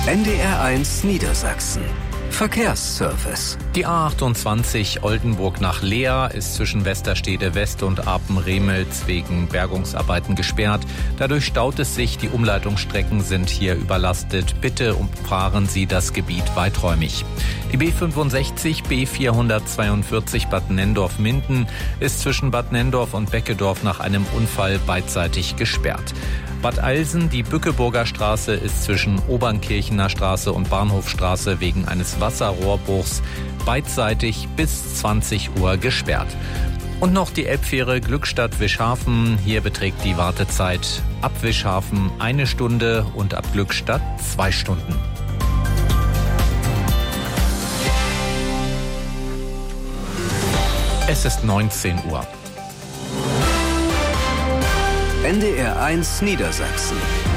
NDR1 Niedersachsen. Verkehrsservice. Die A28 Oldenburg nach Leer ist zwischen Westerstede West und Apen-Remelz wegen Bergungsarbeiten gesperrt. Dadurch staut es sich, die Umleitungsstrecken sind hier überlastet. Bitte umfahren Sie das Gebiet weiträumig. Die B65 B442 Bad Nenndorf-Minden ist zwischen Bad Nenndorf und Beckedorf nach einem Unfall beidseitig gesperrt. Bad Eilsen, die Bückeburger Straße, ist zwischen Obernkirchener Straße und Bahnhofstraße wegen eines Wasserrohrbruchs beidseitig bis 20 Uhr gesperrt. Und noch die Elbfähre Glückstadt-Wischhafen. Hier beträgt die Wartezeit ab Wischhafen 1 Stunde und ab Glückstadt 2 Stunden. Es ist 19 Uhr. NDR1 Niedersachsen.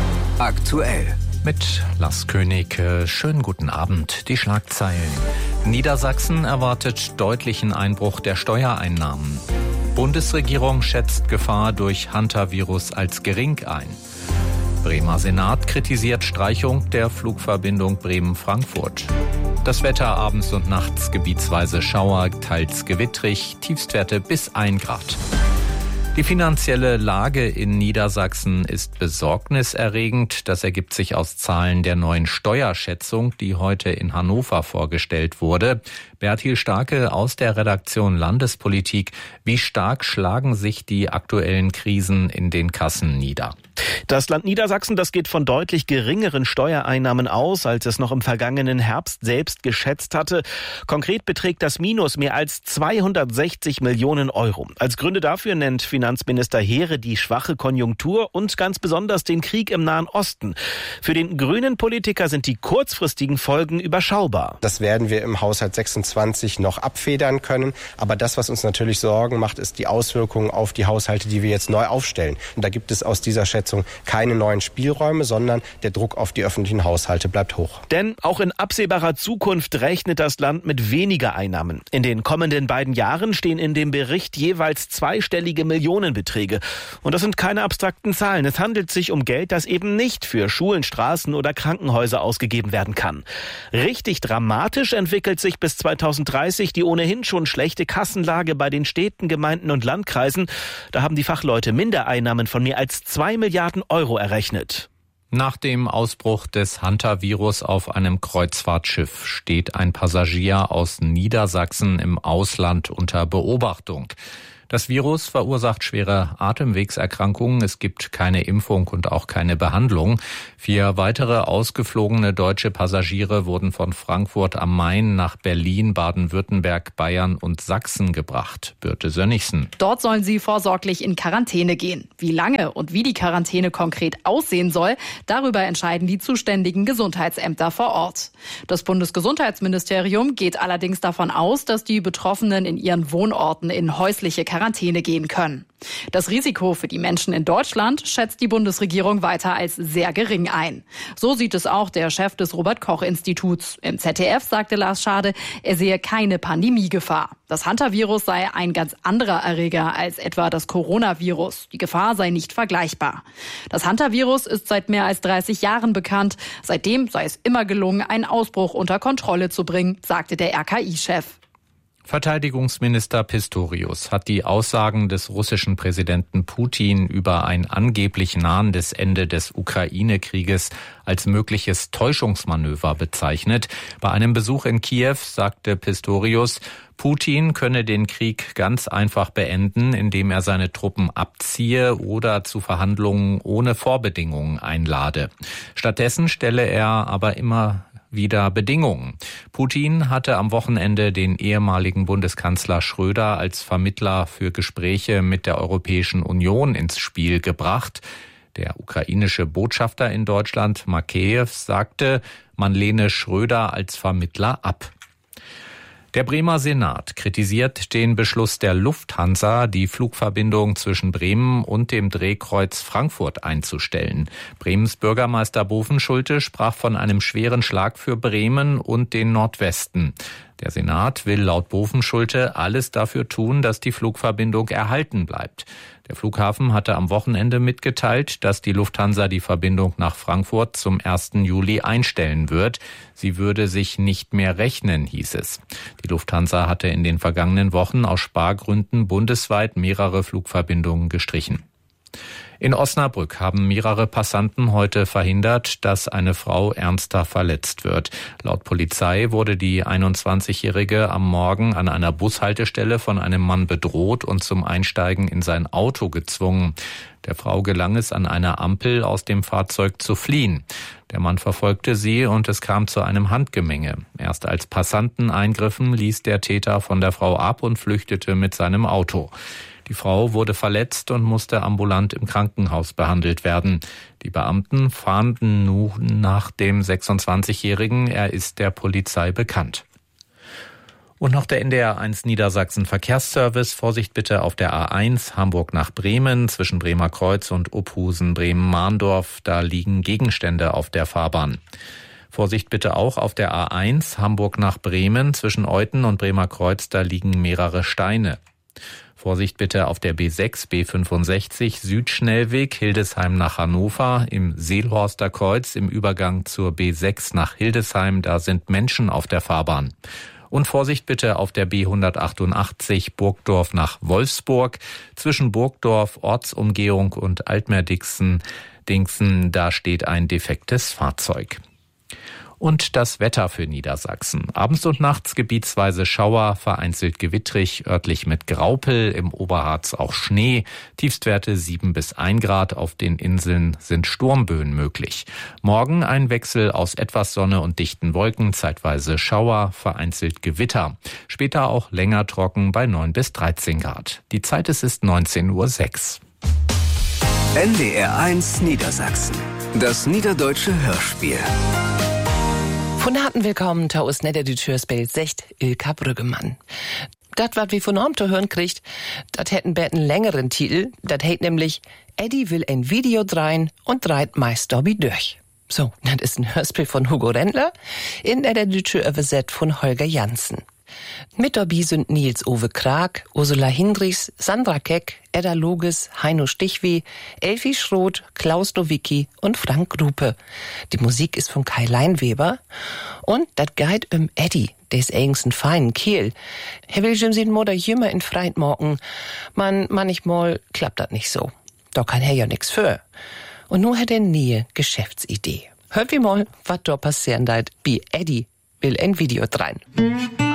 Aktuell. Mit Lars König, schönen guten Abend. Die Schlagzeilen. Niedersachsen erwartet deutlichen Einbruch der Steuereinnahmen. Bundesregierung schätzt Gefahr durch Hantavirus als gering ein. Bremer Senat kritisiert Streichung der Flugverbindung Bremen-Frankfurt. Das Wetter abends und nachts gebietsweise Schauer, teils gewittrig, Tiefstwerte bis 1 Grad. Die finanzielle Lage in Niedersachsen ist besorgniserregend. Das ergibt sich aus Zahlen der neuen Steuerschätzung, die heute in Hannover vorgestellt wurde. Bertil Starke aus der Redaktion Landespolitik. Wie stark schlagen sich die aktuellen Krisen in den Kassen nieder? Das Land Niedersachsen, das geht von deutlich geringeren Steuereinnahmen aus, als es noch im vergangenen Herbst selbst geschätzt hatte. Konkret beträgt das Minus mehr als 260 Millionen Euro. Als Gründe dafür nennt Finanzminister Heere die schwache Konjunktur und ganz besonders den Krieg im Nahen Osten. Für den grünen Politiker sind die kurzfristigen Folgen überschaubar. Das werden wir im Haushalt 26 noch abfedern können. Aber das, was uns natürlich Sorgen macht, ist die Auswirkungen auf die Haushalte, die wir jetzt neu aufstellen. Und da gibt es aus dieser Schätzung keine neuen Spielräume, sondern der Druck auf die öffentlichen Haushalte bleibt hoch. Denn auch in absehbarer Zukunft rechnet das Land mit weniger Einnahmen. In den kommenden beiden Jahren stehen in dem Bericht jeweils zweistellige Millionenbeträge. Und das sind keine abstrakten Zahlen. Es handelt sich um Geld, das eben nicht für Schulen, Straßen oder Krankenhäuser ausgegeben werden kann. Richtig dramatisch entwickelt sich bis 2030 die ohnehin schon schlechte Kassenlage bei den Städten, Gemeinden und Landkreisen. Da haben die Fachleute Mindereinnahmen von mehr als 2 Milliarden Euro errechnet. Nach dem Ausbruch des Hantavirus auf einem Kreuzfahrtschiff steht ein Passagier aus Niedersachsen im Ausland unter Beobachtung. Das Virus verursacht schwere Atemwegserkrankungen. Es gibt keine Impfung und auch keine Behandlung. 4 weitere ausgeflogene deutsche Passagiere wurden von Frankfurt am Main nach Berlin, Baden-Württemberg, Bayern und Sachsen gebracht. Birte Sönnigsen. Dort sollen sie vorsorglich in Quarantäne gehen. Wie lange und wie die Quarantäne konkret aussehen soll, darüber entscheiden die zuständigen Gesundheitsämter vor Ort. Das Bundesgesundheitsministerium geht allerdings davon aus, dass die Betroffenen in ihren Wohnorten in häusliche Quarantäne gehen können. Das Risiko für die Menschen in Deutschland schätzt die Bundesregierung weiter als sehr gering ein. So sieht es auch der Chef des Robert-Koch-Instituts. Im ZDF sagte Lars Schade, er sehe keine Pandemiegefahr. Das Hantavirus sei ein ganz anderer Erreger als etwa das Coronavirus. Die Gefahr sei nicht vergleichbar. Das Hantavirus ist seit mehr als 30 Jahren bekannt. Seitdem sei es immer gelungen, einen Ausbruch unter Kontrolle zu bringen, sagte der RKI-Chef. Verteidigungsminister Pistorius hat die Aussagen des russischen Präsidenten Putin über ein angeblich nahendes Ende des Ukraine-Krieges als mögliches Täuschungsmanöver bezeichnet. Bei einem Besuch in Kiew sagte Pistorius, Putin könne den Krieg ganz einfach beenden, indem er seine Truppen abziehe oder zu Verhandlungen ohne Vorbedingungen einlade. Stattdessen stelle er aber immer wieder Bedingungen. Putin hatte am Wochenende den ehemaligen Bundeskanzler Schröder als Vermittler für Gespräche mit der Europäischen Union ins Spiel gebracht. Der ukrainische Botschafter in Deutschland, Makeyev, sagte, man lehne Schröder als Vermittler ab. Der Bremer Senat kritisiert den Beschluss der Lufthansa, die Flugverbindung zwischen Bremen und dem Drehkreuz Frankfurt einzustellen. Bremens Bürgermeister Bovenschulte sprach von einem schweren Schlag für Bremen und den Nordwesten. Der Senat will laut Bovenschulte alles dafür tun, dass die Flugverbindung erhalten bleibt. Der Flughafen hatte am Wochenende mitgeteilt, dass die Lufthansa die Verbindung nach Frankfurt zum 1. Juli einstellen wird. Sie würde sich nicht mehr rechnen, hieß es. Die Lufthansa hatte in den vergangenen Wochen aus Spargründen bundesweit mehrere Flugverbindungen gestrichen. In Osnabrück haben mehrere Passanten heute verhindert, dass eine Frau ernster verletzt wird. Laut Polizei wurde die 21-Jährige am Morgen an einer Bushaltestelle von einem Mann bedroht und zum Einsteigen in sein Auto gezwungen. Der Frau gelang es, an einer Ampel aus dem Fahrzeug zu fliehen. Der Mann verfolgte sie und es kam zu einem Handgemenge. Erst als Passanten eingriffen, ließ der Täter von der Frau ab und flüchtete mit seinem Auto. Die Frau wurde verletzt und musste ambulant im Krankenhaus behandelt werden. Die Beamten fahnden nun nach dem 26-Jährigen. Er ist der Polizei bekannt. Und noch der NDR 1 Niedersachsen Verkehrsservice. Vorsicht bitte auf der A1 Hamburg nach Bremen zwischen Bremer Kreuz und Uphusen Bremen-Mahndorf. Da liegen Gegenstände auf der Fahrbahn. Vorsicht bitte auch auf der A1 Hamburg nach Bremen zwischen Euthen und Bremer Kreuz. Da liegen mehrere Steine. Vorsicht bitte auf der B6, B65 Südschnellweg Hildesheim nach Hannover im Seelhorster Kreuz im Übergang zur B6 nach Hildesheim. Da sind Menschen auf der Fahrbahn. Und Vorsicht bitte auf der B188 Burgdorf nach Wolfsburg zwischen Burgdorf, Ortsumgehung und Altmeer-Dingsen. Da steht ein defektes Fahrzeug. Und das Wetter für Niedersachsen. Abends und nachts gebietsweise Schauer, vereinzelt gewittrig, örtlich mit Graupel, im Oberharz auch Schnee. Tiefstwerte 7 bis 1 Grad. Auf den Inseln sind Sturmböen möglich. Morgen ein Wechsel aus etwas Sonne und dichten Wolken, zeitweise Schauer, vereinzelt Gewitter. Später auch länger trocken bei 9 bis 13 Grad. Die Zeit ist 19:06 Uhr. NDR 1 Niedersachsen. Das niederdeutsche Hörspiel. Von harten Willkommen, taus netter die Türspel, secht Ilka Brüggemann. Das, was wir von Norm zu hören kriegt, das hätten bald einen längeren Titel. Das heißt nämlich, Eddie will ein Video dreien und dreit meist Dobby durch. So, das ist ein Hörspiel von Hugo Rendler, in der Deutsche übersetzt von Holger Janssen. Mit dabei sind Nils-Ove Krag, Ursula Hindrichs, Sandra Keck, Edda Loges, Heino Stichweh, Elfi Schroth, Klaus Nowicki und Frank Gruppe. Die Musik ist von Kai Leinweber. Und das geht Eddie, der ist eigens ein feinen Kiel. Er will schon sein Mutter jümmer in Freit morgen. Manchmal klappt das nicht so. Da kann er ja nix für. Und nur hat er eine Geschäftsidee. Hört wie mal, was da passieren deit, wie Eddie will ein Video drein.